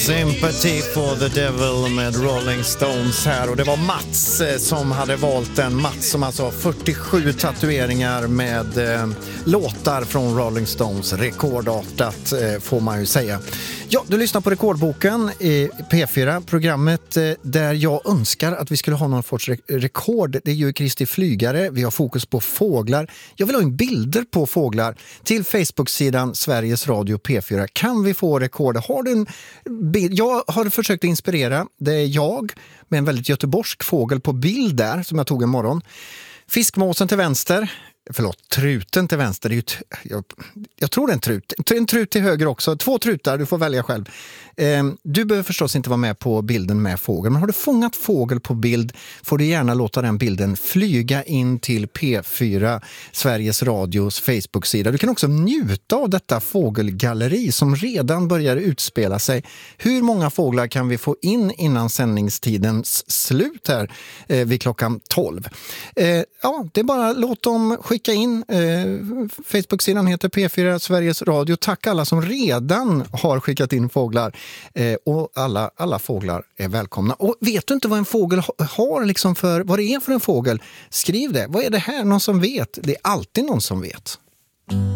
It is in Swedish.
Sympathy for the Devil med Rolling Stones här. Och det var Mats som hade valt den. Mats som alltså har 47 tatueringar med låtar från Rolling Stones. Rekordartat får man ju säga. Ja, du lyssnar på Rekordboken i P4, programmet där jag önskar att vi skulle ha någon sorts rekord. Det är ju Kristi flygare, vi har fokus på fåglar. Jag vill ha in bilder på fåglar till Facebook-sidan Sveriges Radio P4. Kan vi få rekord? Har du en bild? Jag har försökt att inspirera. Det är jag med en väldigt göteborgsk fågel på bild där som jag tog en morgon. Fiskmåsen till vänster. Förlåt, truten till vänster. Det är ju jag tror det är en trut. En trut till höger också. 2 trutar, du får välja själv. Du behöver förstås inte vara med på bilden med fågel. Men har du fångat fågel på bild får du gärna låta den bilden flyga in till P4, Sveriges Radios Facebook-sida. Du kan också njuta av detta fågelgalleri som redan börjar utspela sig. Hur många fåglar kan vi få in innan sändningstidens slut här vid klockan 12? Ja, det är bara låt dem skicka in. Facebook-sidan heter P4 Sveriges Radio. Tack alla som redan har skickat in fåglar. Och alla fåglar är välkomna. Och vet du inte vad en fågel har liksom för, vad det är för en fågel? Skriv det. Vad är det här? Någon som vet? Det är alltid någon som vet.